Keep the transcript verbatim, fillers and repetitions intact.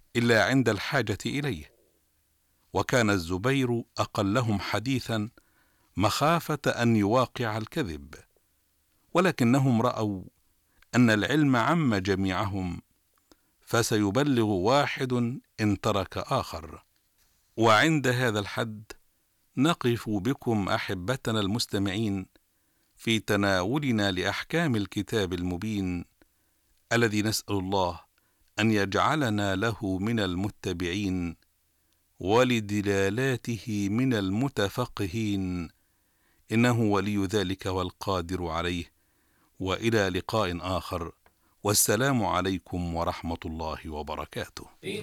إلا عند الحاجة إليه، وكان الزبير أقلهم حديثا مخافة أن يواقع الكذب، ولكنهم رأوا أن العلم عم جميعهم، فسيبلغ واحد إن ترك آخر. وعند هذا الحد نقف بكم أحبتنا المستمعين في تناولنا لأحكام الكتاب المبين، الذي نسأل الله أن يجعلنا له من المتبعين ولدلالاته من المتفقهين، إنه ولي ذلك والقادر عليه. وإلى لقاء آخر، والسلام عليكم ورحمة الله وبركاته.